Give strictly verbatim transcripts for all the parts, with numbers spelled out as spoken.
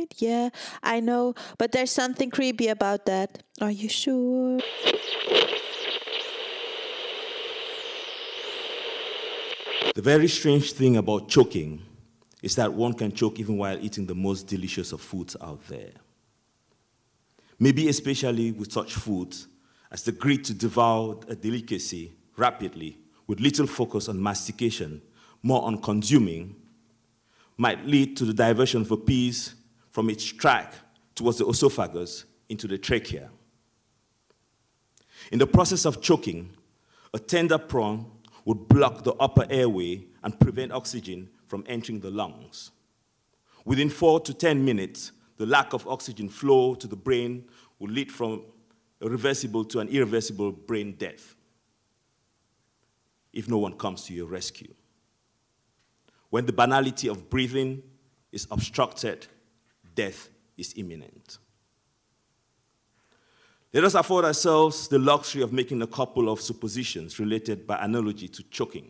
right? Yeah, I know, but there's something creepy about that. Are you sure? The very strange thing about choking is that one can choke even while eating the most delicious of foods out there. Maybe especially with such foods as the greed to devour a delicacy rapidly with little focus on mastication, more on consuming, might lead to the diversion of a piece from its tract towards the esophagus into the trachea. In the process of choking, a tender prawn would block the upper airway and prevent oxygen from entering the lungs. Within four to ten minutes, the lack of oxygen flow to the brain will lead from a reversible to an irreversible brain death if no one comes to your rescue. When the banality of breathing is obstructed, death is imminent. Let us afford ourselves the luxury of making a couple of suppositions related by analogy to choking.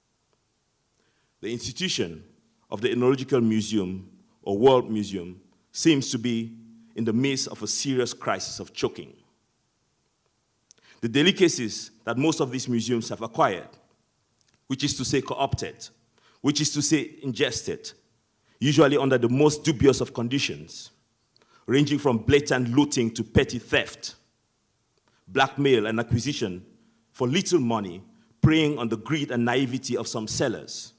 The institution of the Ethnological Museum or World Museum seems to be in the midst of a serious crisis of choking. The delicacies that most of these museums have acquired, which is to say co-opted, which is to say ingested, usually under the most dubious of conditions, ranging from blatant looting to petty theft, blackmail and acquisition for little money, preying on the greed and naivety of some sellers.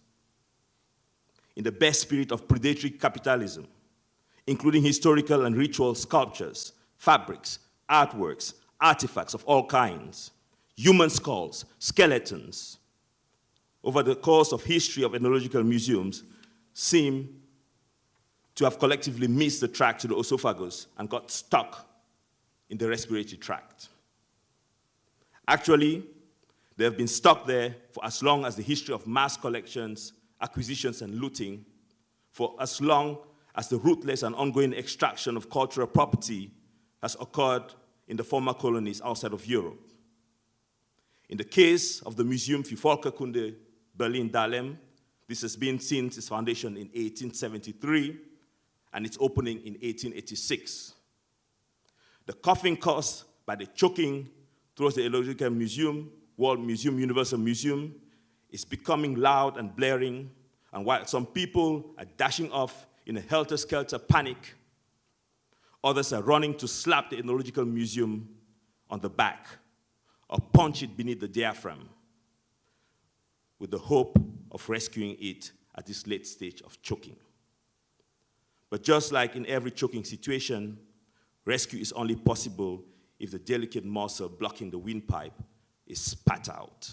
In the best spirit of predatory capitalism, including historical and ritual sculptures, fabrics, artworks, artifacts of all kinds, human skulls, skeletons, over the course of history of ethnological museums, seem to have collectively missed the track to the esophagus and got stuck in the respiratory tract. Actually, they have been stuck there for as long as the history of mass collections, acquisitions, and looting, for as long as the ruthless and ongoing extraction of cultural property has occurred in the former colonies outside of Europe. In the case of the Museum für Völkerkunde Berlin-Dahlem, this has been since its foundation in eighteen seventy-three and its opening in eighteen eighty-six. The coughing caused by the choking through the Ethnological Museum, World Museum, Universal Museum, is becoming loud and blaring, and while some people are dashing off in a helter-skelter panic, others are running to slap the Ethnological Museum on the back or punch it beneath the diaphragm with the hope of rescuing it at this late stage of choking. But just like in every choking situation, rescue is only possible if the delicate muscle blocking the windpipe is spat out.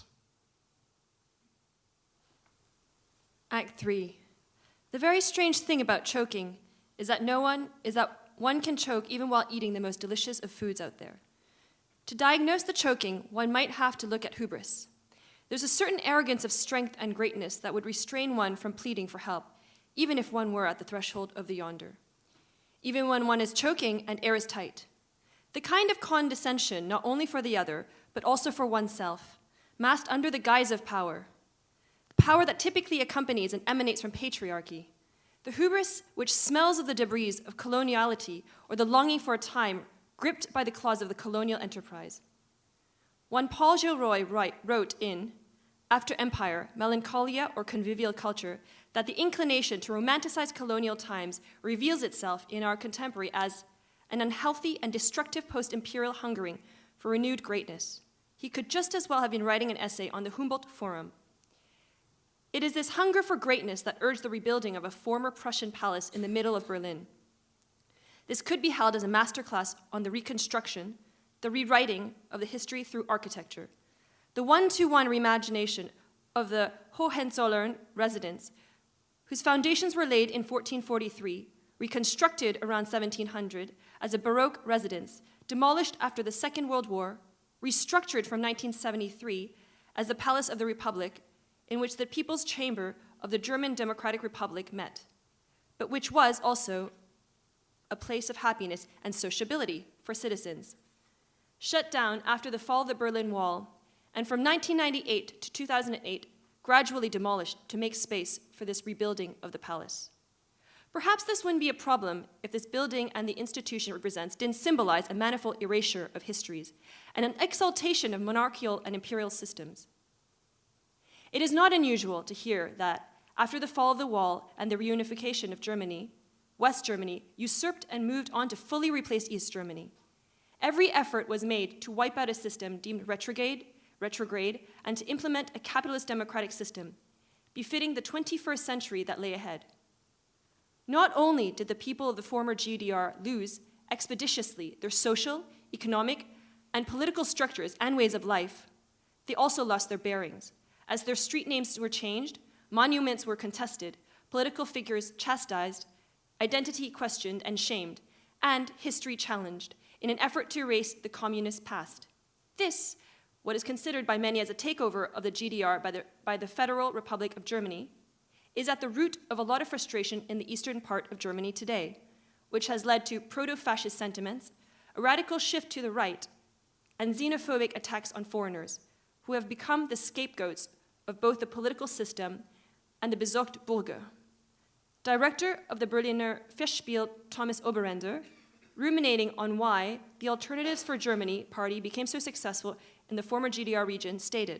Act three. The very strange thing about choking is that no one is that one can choke even while eating the most delicious of foods out there. To diagnose the choking, one might have to look at hubris. There's a certain arrogance of strength and greatness that would restrain one from pleading for help, even if one were at the threshold of the yonder. Even when one is choking and air is tight. The kind of condescension, not only for the other, but also for oneself, masked under the guise of power. Power that typically accompanies and emanates from patriarchy. The hubris which smells of the debris of coloniality or the longing for a time gripped by the claws of the colonial enterprise. One Paul Gilroy wrote in After Empire, Melancholia or Convivial Culture that the inclination to romanticize colonial times reveals itself in our contemporary as an unhealthy and destructive post-imperial hungering for renewed greatness. He could just as well have been writing an essay on the Humboldt Forum. It is this hunger for greatness that urged the rebuilding of a former Prussian palace in the middle of Berlin. This could be held as a masterclass on the reconstruction, the rewriting of the history through architecture, the one-to-one reimagination of the Hohenzollern residence, whose foundations were laid in fourteen forty-three, reconstructed around seventeen hundred as a Baroque residence, demolished after the Second World War, restructured from nineteen seventy-three as the Palace of the Republic, in which the People's Chamber of the German Democratic Republic met, but which was also a place of happiness and sociability for citizens. Shut down after the fall of the Berlin Wall, and from nineteen ninety-eight to two thousand eight, gradually demolished to make space for this rebuilding of the palace. Perhaps this wouldn't be a problem if this building and the institution it represents didn't symbolize a manifold erasure of histories and an exaltation of monarchical and imperial systems. It is not unusual to hear that, after the fall of the wall and the reunification of Germany, West Germany usurped and moved on to fully replace East Germany. Every effort was made to wipe out a system deemed retrograde, retrograde, and to implement a capitalist democratic system, befitting the twenty-first century that lay ahead. Not only did the people of the former G D R lose expeditiously their social, economic, and political structures and ways of life, they also lost their bearings, as their street names were changed, monuments were contested, political figures chastised, identity questioned and shamed, and history challenged in an effort to erase the communist past. This, what is considered by many as a takeover of the G D R by the, by the Federal Republic of Germany, is at the root of a lot of frustration in the eastern part of Germany today, which has led to proto-fascist sentiments, a radical shift to the right, and xenophobic attacks on foreigners, who have become the scapegoats of both the political system and the besorgte Bürger. Director of the Berliner Festspiel Thomas Oberender, ruminating on why the Alternatives for Germany party became so successful in the former G D R region, stated,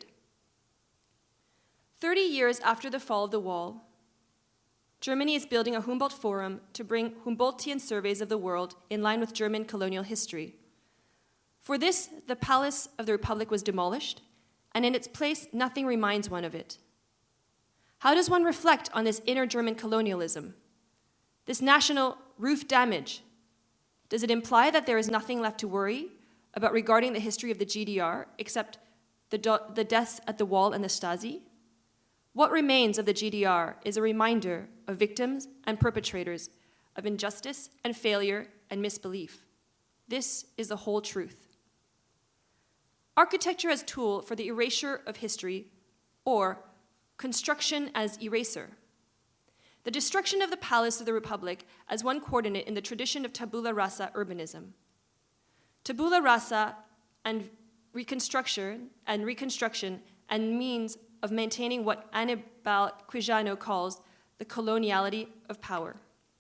thirty years after the fall of the wall, Germany is building a Humboldt Forum to bring Humboldtian surveys of the world in line with German colonial history. For this, the Palace of the Republic was demolished, and in its place, nothing reminds one of it. How does one reflect on this inner German colonialism? This national roof damage? Does it imply that there is nothing left to worry about regarding the history of the G D R except the, do- the deaths at the wall and the Stasi? What remains of the G D R is a reminder of victims and perpetrators of injustice and failure and misbelief. This is the whole truth. Architecture as tool for the erasure of history, or construction as eraser. The destruction of the Palace of the Republic as one coordinate in the tradition of tabula rasa urbanism. Tabula rasa and reconstruction and reconstruction and means of maintaining what Annibale Quijano calls the coloniality of power.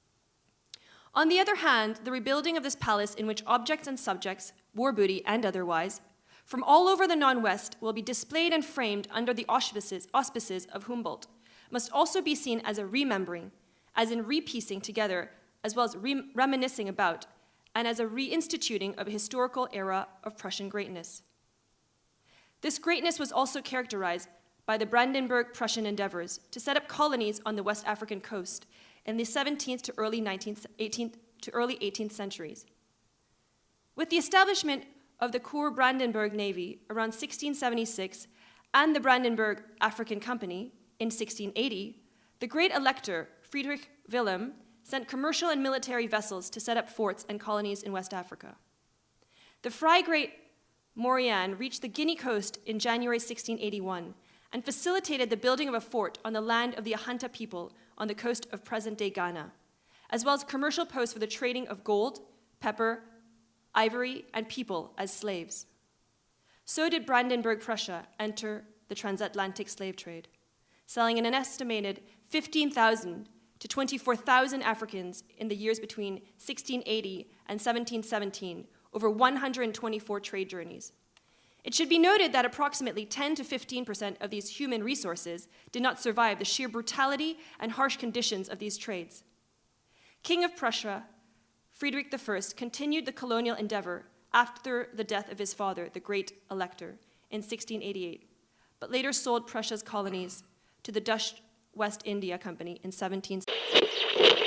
On the other hand, the rebuilding of this palace in which objects and subjects, war booty and otherwise, from all over the non-West will be displayed and framed under the auspices, auspices of Humboldt, must also be seen as a remembering, as in repiecing together, as well as re- reminiscing about, and as a reinstituting of a historical era of Prussian greatness. This greatness was also characterized by the Brandenburg Prussian endeavors to set up colonies on the West African coast in the seventeenth to early nineteenth, eighteenth to early eighteenth centuries. With the establishment of the Kur-Brandenburg Navy around sixteen seventy-six and the Brandenburg African Company in sixteen eighty, the great elector Friedrich Wilhelm sent commercial and military vessels to set up forts and colonies in West Africa. The Frigate Moriane reached the Guinea coast in January sixteen eighty-one and facilitated the building of a fort on the land of the Ahanta people on the coast of present-day Ghana, as well as commercial posts for the trading of gold, pepper, ivory, and people as slaves. So did Brandenburg Prussia enter the transatlantic slave trade, selling an estimated fifteen thousand to twenty-four thousand Africans in the years between sixteen eighty and seventeen seventeen, over one hundred twenty-four trade journeys. It should be noted that approximately ten to fifteen percent of these human resources did not survive the sheer brutality and harsh conditions of these trades. King of Prussia, Friedrich the First, continued the colonial endeavor after the death of his father, the Great Elector, in sixteen eighty-eight, but later sold Prussia's colonies to the Dutch West India Company in seventeen seventeen.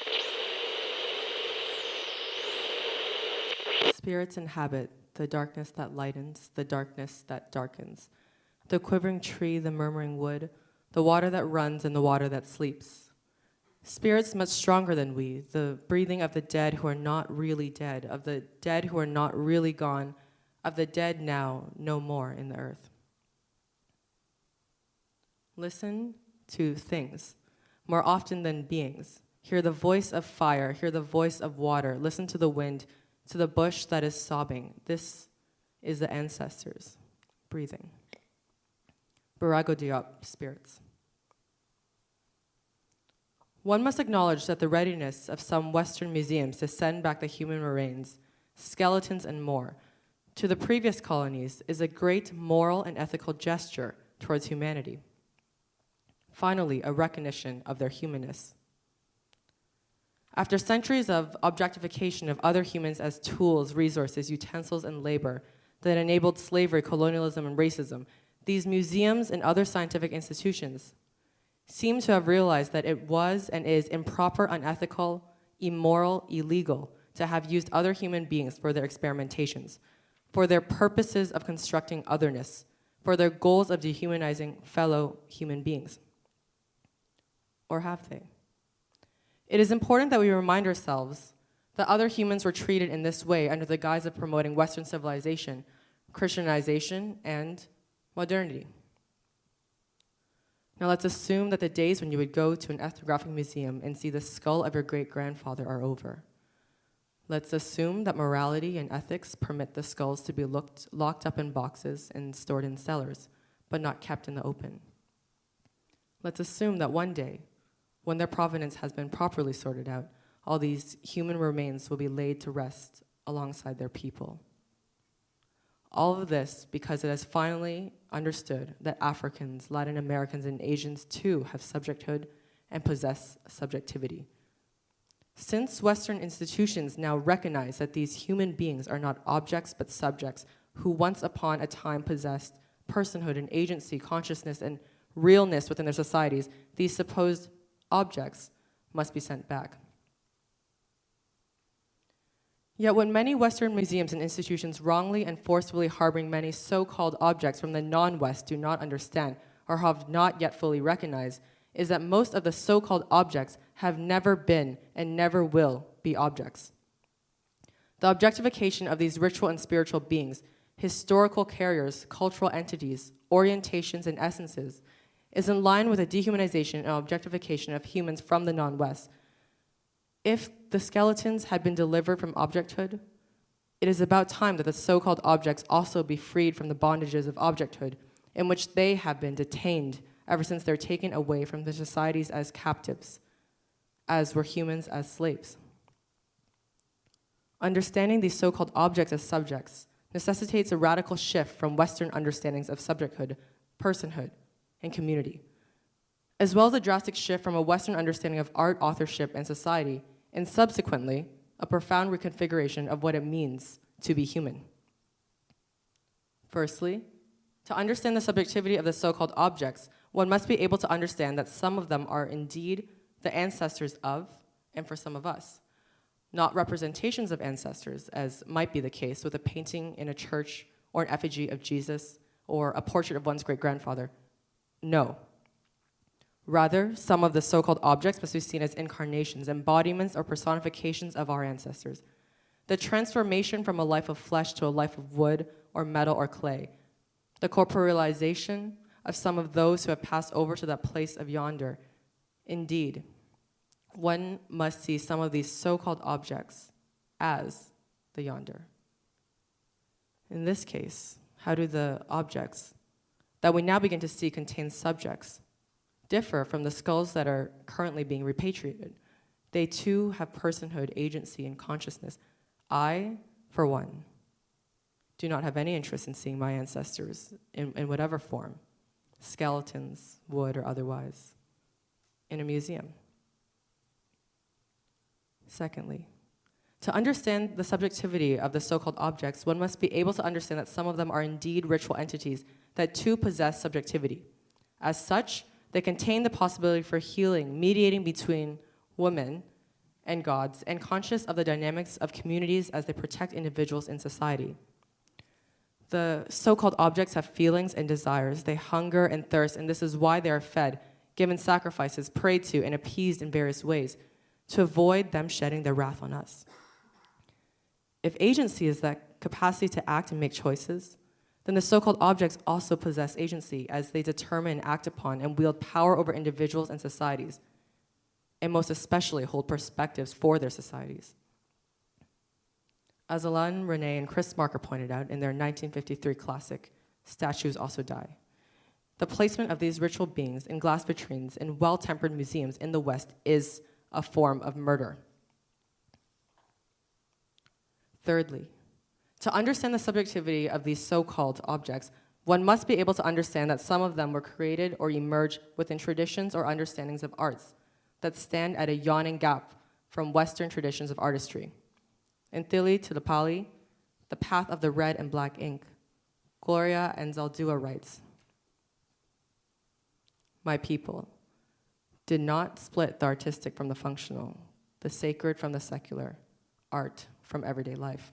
Spirits inhabit the darkness that lightens, the darkness that darkens, the quivering tree, the murmuring wood, the water that runs and the water that sleeps. Spirits much stronger than we, the breathing of the dead who are not really dead, of the dead who are not really gone, of the dead now no more in the earth. Listen to things more often than beings. Hear the voice of fire, hear the voice of water, listen to the wind, to the bush that is sobbing. This is the ancestors breathing. Barago Diop, spirits. One must acknowledge that the readiness of some Western museums to send back the human remains, skeletons, and more to the previous colonies is a great moral and ethical gesture towards humanity. Finally, a recognition of their humanness. After centuries of objectification of other humans as tools, resources, utensils, and labor that enabled slavery, colonialism, and racism, these museums and other scientific institutions seem to have realized that it was and is improper, unethical, immoral, illegal to have used other human beings for their experimentations, for their purposes of constructing otherness, for their goals of dehumanizing fellow human beings. Or have they? It is important that we remind ourselves that other humans were treated in this way under the guise of promoting Western civilization, Christianization, and modernity. Now let's assume that the days when you would go to an ethnographic museum and see the skull of your great-grandfather are over. Let's assume that morality and ethics permit the skulls to be looked, locked up in boxes and stored in cellars, but not kept in the open. Let's assume that one day, when their provenance has been properly sorted out, all these human remains will be laid to rest alongside their people. All of this because it has finally understood that Africans, Latin Americans, and Asians too have subjecthood and possess subjectivity. Since Western institutions now recognize that these human beings are not objects but subjects who once upon a time possessed personhood and agency, consciousness, and realness within their societies, these supposed objects must be sent back. Yet when many Western museums and institutions wrongly and forcefully harboring many so-called objects from the non-West do not understand or have not yet fully recognized is that most of the so-called objects have never been and never will be objects. The objectification of these ritual and spiritual beings, historical carriers, cultural entities, orientations, and essences is in line with the dehumanization and objectification of humans from the non-West. If the skeletons had been delivered from objecthood, it is about time that the so-called objects also be freed from the bondages of objecthood in which they have been detained ever since they're taken away from their societies as captives, as were humans as slaves. Understanding these so-called objects as subjects necessitates a radical shift from Western understandings of subjecthood, personhood, and community, as well as a drastic shift from a Western understanding of art, authorship, and society, and subsequently, a profound reconfiguration of what it means to be human. Firstly, to understand the subjectivity of the so-called objects, one must be able to understand that some of them are indeed the ancestors of, and for some of us, not representations of ancestors, as might be the case with a painting in a church or an effigy of Jesus or a portrait of one's great-grandfather. No. Rather, some of the so-called objects must be seen as incarnations, embodiments, or personifications of our ancestors. The transformation from a life of flesh to a life of wood or metal or clay. The corporealization of some of those who have passed over to that place of yonder. Indeed, one must see some of these so-called objects as the yonder. In this case, how do the objects that we now begin to see contain subjects differ from the skulls that are currently being repatriated? They too have personhood, agency, and consciousness. I, for one, do not have any interest in seeing my ancestors in, in whatever form, skeletons, wood, or otherwise, in a museum. Secondly, to understand the subjectivity of the so-called objects, one must be able to understand that some of them are indeed ritual entities that too possess subjectivity. As such, they contain the possibility for healing, mediating between women and gods, and conscious of the dynamics of communities as they protect individuals in society. The so-called objects have feelings and desires. They hunger and thirst, and this is why they are fed, given sacrifices, prayed to, and appeased in various ways, to avoid them shedding their wrath on us. If agency is that capacity to act and make choices, then the so-called objects also possess agency as they determine, act upon, and wield power over individuals and societies, and most especially hold perspectives for their societies. As Alain René and Chris Marker pointed out in their nineteen fifty-three classic, Statues Also Die, The placement of these ritual beings in glass vitrines in well-tempered museums in the West is a form of murder. Thirdly, to understand the subjectivity of these so-called objects, one must be able to understand that some of them were created or emerged within traditions or understandings of arts that stand at a yawning gap from Western traditions of artistry. In Thili to the Pali, The Path of the Red and Black Ink, Gloria Anzaldúa writes, "My people did not split the artistic from the functional, the sacred from the secular, art from everyday life."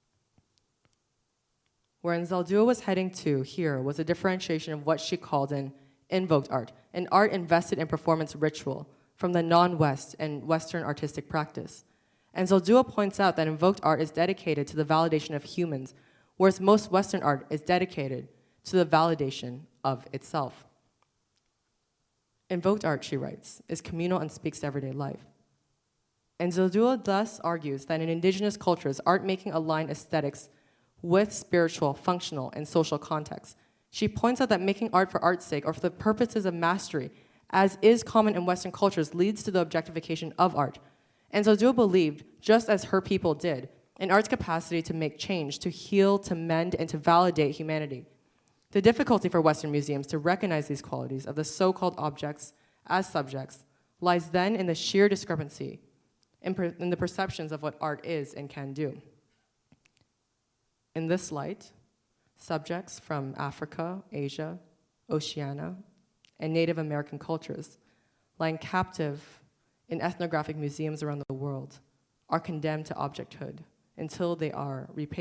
Where Anzaldúa was heading to here was a differentiation of what she called an invoked art, an art invested in performance ritual from the non-West and Western artistic practice. Anzaldúa points out that invoked art is dedicated to the validation of humans, whereas most Western art is dedicated to the validation of itself. Invoked art, she writes, is communal and speaks to everyday life. Anzaldúa thus argues that in indigenous cultures, art-making aligned aesthetics with spiritual, functional, and social contexts. She points out that making art for art's sake or for the purposes of mastery, as is common in Western cultures, leads to the objectification of art. Anzaldúa believed, just as her people did, in art's capacity to make change, to heal, to mend, and to validate humanity. The difficulty for Western museums to recognize these qualities of the so-called objects as subjects lies then in the sheer discrepancy in, per in the perceptions of what art is and can do. In this light, subjects from Africa, Asia, Oceania, and Native American cultures lying captive in ethnographic museums around the world are condemned to objecthood until they are repatriated